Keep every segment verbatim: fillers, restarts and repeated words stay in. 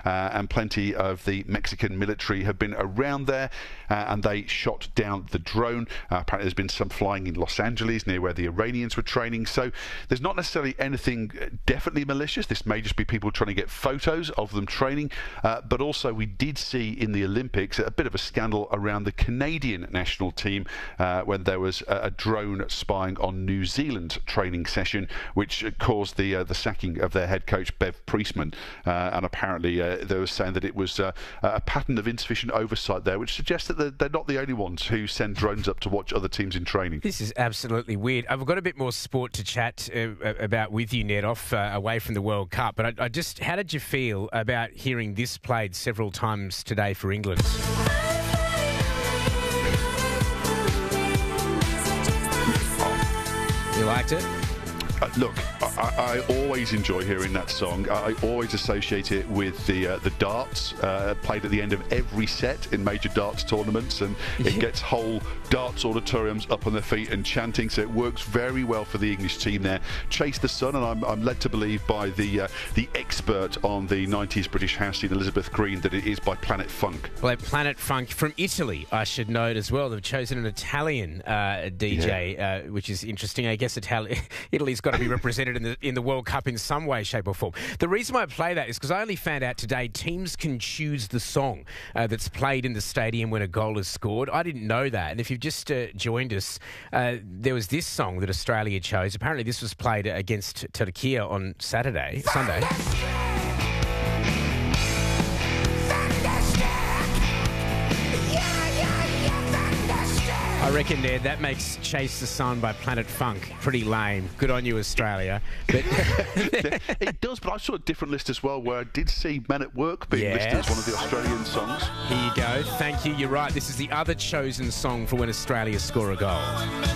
uh, and plenty of the Mexican military have been around there, uh, and they shot down the drone. Uh, apparently there's been some flying in Los Angeles near where the Iranians were training, so there's not necessarily anything definitely malicious. This may just be people trying to get photos of them training, uh, but also we did see in the Olympics a bit of a scandal around the Canadian national team uh, when there was a, a drone spying on New Zealand training session, which caused the uh, the sacking of their head coach Bev Priestman, uh, and apparently uh, they were saying that it was uh, a pattern of insufficient oversight there, which suggests that they're, they're not the only ones who send drones up to watch other teams in training. This is absolutely weird. I've got a bit more sport to chat uh, about with you, Ned, off uh, away from the World Cup, but I, I just, how did you feel about hearing this played several times today for England? You liked it? Uh, look, I, I always enjoy hearing that song. I, I always associate it with the uh, the darts uh, played at the end of every set in major darts tournaments, and it gets whole darts auditoriums up on their feet and chanting. So it works very well for the English team there. Chase the Sun, and I'm, I'm led to believe by the uh, the expert on the nineties British house scene, Elizabeth Green, that it is by Planet Funk. Well, Planet Funk from Italy, I should note as well. They've chosen an Italian uh, D J, yeah. uh, which is interesting. I guess Itali- Italy's got to be represented in the in the World Cup in some way, shape or form. The reason why I play that is because I only found out today teams can choose the song uh, that's played in the stadium when a goal is scored. I didn't know that. And if you've just uh, joined us, uh, there was this song that Australia chose. Apparently this was played against Turkey on Saturday, Sunday. I reckon, Ned, that makes Chase the Sun by Planet Funk pretty lame. Good on you, Australia. But it does, but I saw a different list as well where I did see Men at Work being yes. listed as one of the Australian songs. Here you go. Thank you. You're right. This is the other chosen song for when Australia score a goal.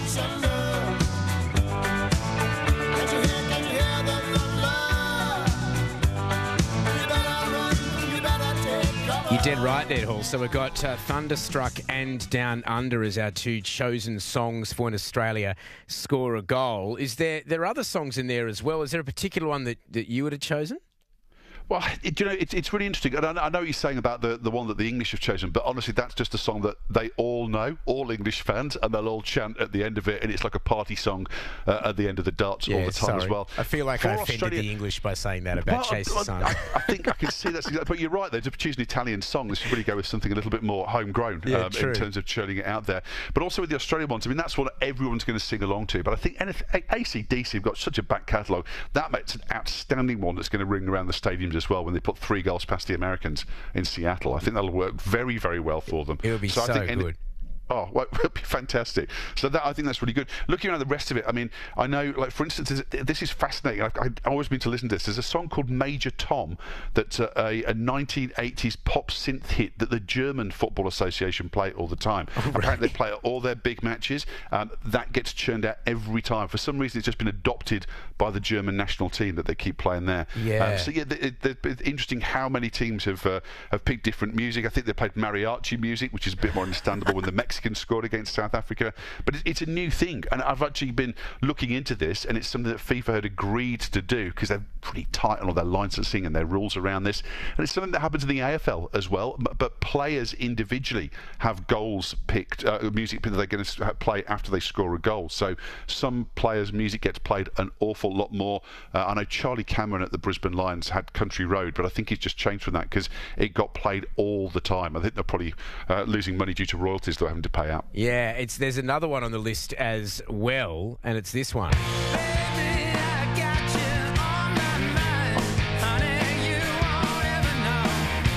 You're dead right there, Hall. So we've got uh, Thunderstruck and Down Under as our two chosen songs for when Australia score a goal. Is there there are other songs in there as well? Is there a particular one that, that you would have chosen? Well, it, you know, it, it's really interesting. And I, I know what you're saying about the, the one that the English have chosen, but honestly, that's just a song that they all know, all English fans, and they'll all chant at the end of it, and it's like a party song uh, at the end of the darts yeah, all the time sorry. as well. I feel like For I offended Australia, the English by saying that about well, Chase the Sun. I, I think I can see that. But you're right, though. To choose an Italian song, they should really go with something a little bit more homegrown yeah, um, in terms of churning it out there. But also with the Australian ones, I mean, that's what everyone's going to sing along to. But I think A C D C have got such a back catalogue. That makes an outstanding one that's going to ring around the stadiums as well when they put three goals past the Americans in Seattle. I think that'll work very, very well for them. It'll be so, so I think good. Any, Oh, well, it'll be fantastic. So that I think that's really good. Looking around the rest of it, I mean, I know, like for instance, this is fascinating. I've, I've always been to listen to this. There's a song called Major Tom that's a, a, a nineteen eighties pop synth hit that the German Football Association play all the time. Oh, Apparently, really? They play at all their big matches. Um, that gets churned out every time. For some reason, it's just been adopted by the German national team that they keep playing there. Yeah. Um, so yeah, it, it, it's interesting how many teams have uh, have picked different music. I think they played mariachi music, which is a bit more understandable when the Mexicans scored against South Africa, but it's a new thing, and I've actually been looking into this, and it's something that FIFA had agreed to do because they're pretty tight on all their licensing and their rules around this, and it's something that happens in the A F L as well, but, but players individually have goals picked, uh, music that they're going to play after they score a goal, so some players' music gets played an awful lot more. uh, I know Charlie Cameron at the Brisbane Lions had Country Road, but I think he's just changed from that because it got played all the time. I think they're probably uh, losing money due to royalties they're having to pay out. Yeah, it's there's another one on the list as well, and it's this one. Baby, I got you on my mind. Honey, you won't ever know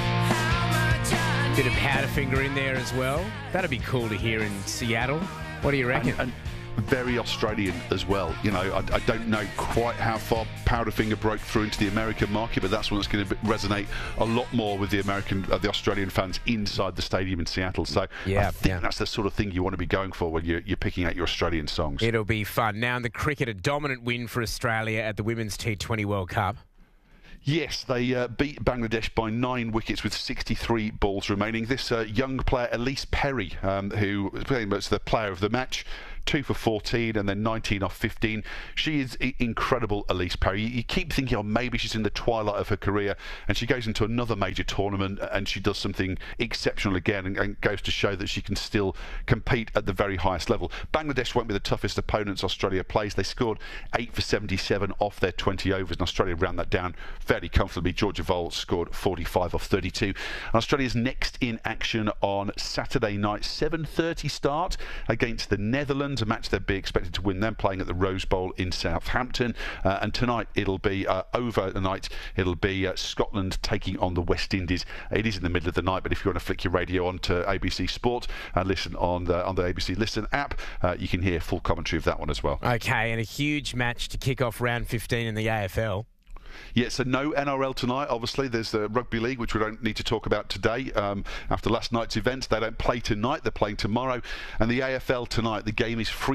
how much I need. Bit of Powderfinger in there as well. That'd be cool to hear in Seattle. What do you reckon? And, and very Australian as well. You know, I, I don't know quite how far Powderfinger broke through into the American market, but that's one that's going to resonate a lot more with the American, uh, the Australian fans inside the stadium in Seattle. So yeah, I think yeah. that's the sort of thing you want to be going for when you're, you're picking out your Australian songs. It'll be fun. Now in the cricket, a dominant win for Australia at the Women's T twenty World Cup. Yes, they uh, beat Bangladesh by nine wickets with sixty-three balls remaining. This uh, young player, Elise Perry, um, who was pretty much the player of the match, two for fourteen, and then nineteen off fifteen. She is I- incredible, Elise Perry. You, you keep thinking, oh, maybe she's in the twilight of her career, and she goes into another major tournament and she does something exceptional again, and, and goes to show that she can still compete at the very highest level. Bangladesh won't be the toughest opponents Australia plays. They scored eight for seventy-seven off their twenty overs, and Australia ran that down fairly comfortably. Georgia Vole scored forty-five off thirty-two. And Australia's next in action on Saturday night, seven thirty start against the Netherlands, a match they'd be expected to win, them playing at the Rose Bowl in Southampton. Uh, and tonight it'll be uh, overnight, it'll be uh, Scotland taking on the West Indies. It is in the middle of the night, but if you want to flick your radio on to A B C Sport and listen on the, on the A B C Listen app, uh, you can hear full commentary of that one as well. Okay, and a huge match to kick off round fifteen in the A F L. Yeah, so no N R L tonight. Obviously, there's the Rugby League, which we don't need to talk about today. Um, after last night's events, they don't play tonight. They're playing tomorrow. And the A F L tonight, the game is free.